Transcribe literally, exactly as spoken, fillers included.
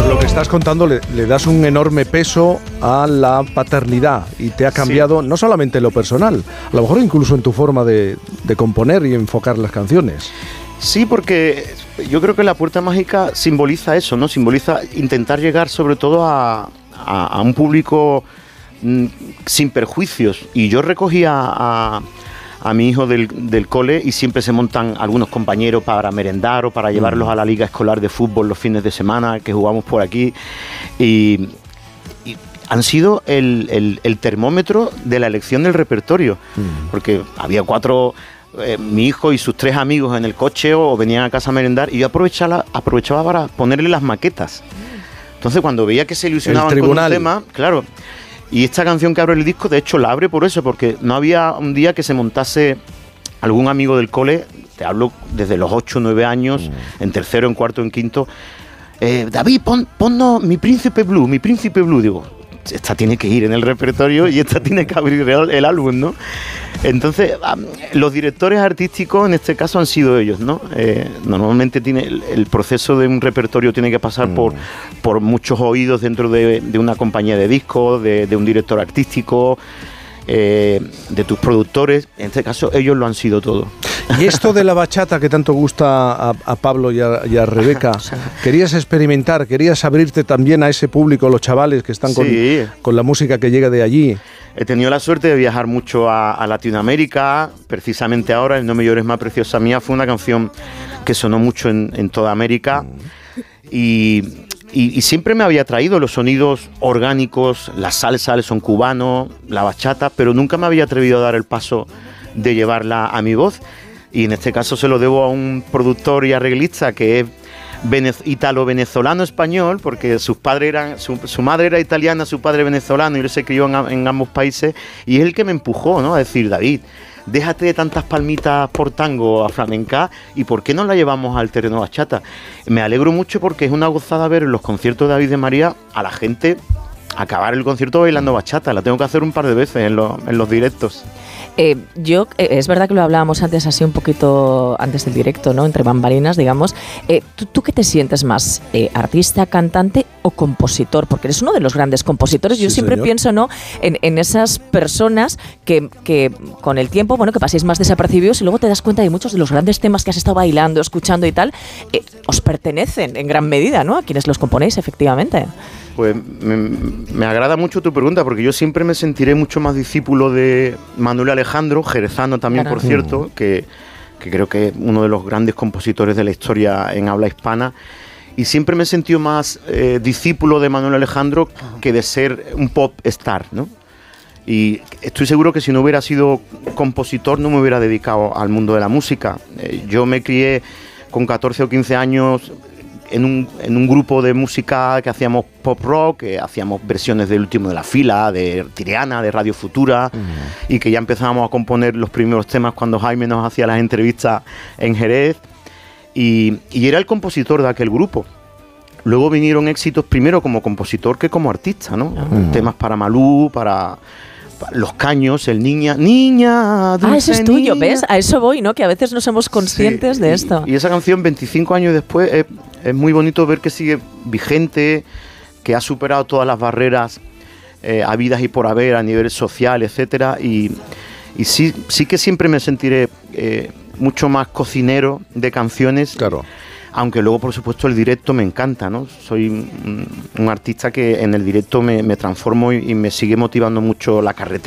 lo que estás contando le, le das un enorme peso a la paternidad y te ha cambiado, sí, no solamente en lo personal, a lo mejor incluso en tu forma de, de componer y enfocar las canciones. Sí, porque yo creo que la puerta mágica simboliza eso, ¿no? Simboliza intentar llegar sobre todo a, a, a un público mm, sin perjuicios. Y yo recogía a, a mi hijo del, del cole y siempre se montan algunos compañeros para merendar o para llevarlos a la liga escolar de fútbol los fines de semana que jugamos por aquí. Y, y han sido el, el, el termómetro de la elección del repertorio, mm. porque había cuatro... Eh, mi hijo y sus tres amigos en el coche o venían a casa a merendar y yo aprovechaba, aprovechaba para ponerle las maquetas. Entonces cuando veía que se ilusionaban con un tema, claro, y esta canción que abre el disco de hecho la abre por eso, porque no había un día que se montase algún amigo del cole, te hablo desde los ocho o nueve años, mm. en tercero, en cuarto, en quinto, eh, David, pon, ponnos Mi Príncipe Blue, Mi Príncipe Blue, digo, esta tiene que ir en el repertorio y esta tiene que abrir el, el álbum, ¿no? Entonces, los directores artísticos en este caso han sido ellos, ¿no? Eh, normalmente tiene el, el proceso de un repertorio tiene que pasar mm. por, por muchos oídos dentro de, de una compañía de discos, de, de un director artístico, eh, de tus productores. En este caso, ellos lo han sido todo. Y esto de la bachata que tanto gusta a, a Pablo y a, y a Rebeca, ¿querías experimentar? ¿Querías abrirte también a ese público, los chavales que están sí. con, con la música que llega de allí? He tenido la suerte de viajar mucho a, a Latinoamérica. Precisamente ahora, el No me llores más preciosa mía fue una canción que sonó mucho en, en toda América. Y, y, y siempre me había traído los sonidos orgánicos, la salsa, el son cubano, la bachata, pero nunca me había atrevido a dar el paso de llevarla a mi voz. Y en este caso se lo debo a un productor y arreglista que es italo-venezolano-español, porque sus padres eran, su, su madre era italiana, su padre venezolano, y él se crió en, en ambos países, y es el que me empujó, ¿no?, a decir, David, déjate de tantas palmitas por tango a flamenca, y ¿por qué no la llevamos al terreno bachata? Me alegro mucho porque es una gozada ver en los conciertos de David de María a la gente acabar el concierto bailando bachata. La tengo que hacer un par de veces en, lo, en los directos. Eh, yo, eh, es verdad que lo hablábamos antes así un poquito antes del directo, ¿no? Entre bambalinas, digamos. Eh, ¿tú, ¿Tú qué te sientes más? Eh, ¿Artista, cantante o compositor? Porque eres uno de los grandes compositores. Yo sí, siempre señor. pienso, ¿no?, en, en esas personas que, que con el tiempo, bueno, que paséis más desapercibidos y luego te das cuenta de muchos de los grandes temas que has estado bailando, escuchando y tal, eh, os pertenecen en gran medida, ¿no?, a quienes los componéis, efectivamente. Pues me, me agrada mucho tu pregunta, porque yo siempre me sentiré mucho más discípulo de Manuel Alejandro, jerezano también, claro. por cierto, que, que creo que es uno de los grandes compositores de la historia en habla hispana, y siempre me he sentido más eh, discípulo de Manuel Alejandro que de ser un pop star, ¿no? Y estoy seguro que si no hubiera sido compositor no me hubiera dedicado al mundo de la música. Eh, yo me crié con catorce o quince años... En un, en un grupo de música que hacíamos pop rock, que hacíamos versiones del Último de la Fila, de Triana, de Radio Futura, uh-huh. y que ya empezábamos a componer los primeros temas cuando Jaime nos hacía las entrevistas en Jerez, y, y era el compositor de aquel grupo. Luego vinieron éxitos primero como compositor que como artista, ¿no? Uh-huh. Temas para Malú, para... Los Caños, el Niña, Niña, dulce. Ah, ese es tuyo, niña. ¿Ves? A eso voy, ¿no? Que a veces no somos conscientes sí, de esto. Y, y esa canción, veinticinco años después, es, es muy bonito ver que sigue vigente, que ha superado todas las barreras eh, habidas y por haber a nivel social, etcétera. Y, y sí, sí que siempre me sentiré eh, mucho más cocinero de canciones. Claro. Aunque luego, por supuesto, el directo me encanta, ¿no? Soy un, un artista que en el directo me, me transformo y, y me sigue motivando mucho la carretera.